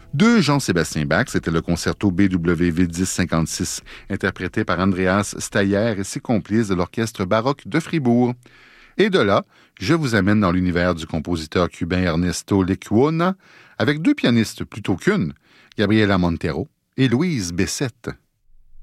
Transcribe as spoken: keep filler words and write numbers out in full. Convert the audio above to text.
De Jean-Sébastien Bach, c'était le concerto B W V dix cinquante-six, interprété par Andreas Steyer et ses complices de l'orchestre baroque de Fribourg. Et de là, je vous amène dans l'univers du compositeur cubain Ernesto Lecuona, avec deux pianistes plutôt qu'une, Gabriela Montero et Louise Bessette.